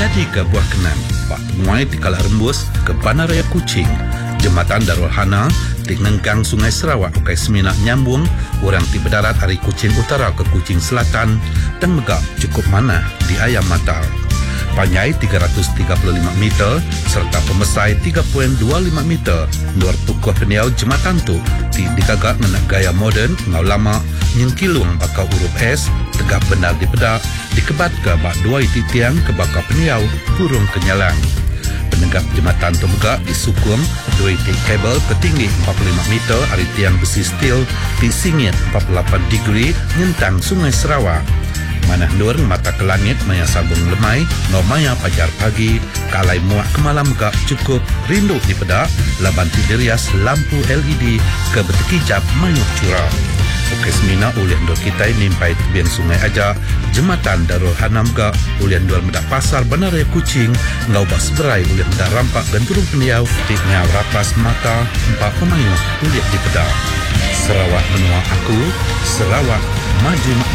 jadi ke buah kenan bak muai di kala rembus ke Bandaraya Kuching. Jembatan Darul Hana di nenggang Sungai Sarawak ukai semina nyambung orang ti berdarat dari Kuching Utara ke Kuching Selatan dan megak cukup mana di Ayam Matal. Panjai 335 meter serta pemesai 3.25 meter. Luar tukuh peniau jembatan tu digagak dengan gaya moden ngau lama nyengkilung bakal huruf S tegak benar di pedak dikebat ke bak dua iti tiang ke bakal peniau burung kenyalang. Penegak jembatan tu megak disukung dua iti kabel ketinggi 45 meter dari tiang besi steel di singit 48 degree nyentang Sungai Sarawak. Manah nur mata ke langit maya sabung lemai ngau maya pajar pagi kalai muak ke malam gak cukup rindu di pedak laban tidirias lampu LED ke bertekijap mayuk curah. Okey semina ulian dua kita nimpai tebian sungai aja jembatan Darul Hanam gak ulian dua medak pasar Bandaraya Kuching ngau bas berai ulian medak rampak dan turun peniau di ngau rapas mata empat pemayuk ulian di pedak. Sarawak menua aku, Sarawak maju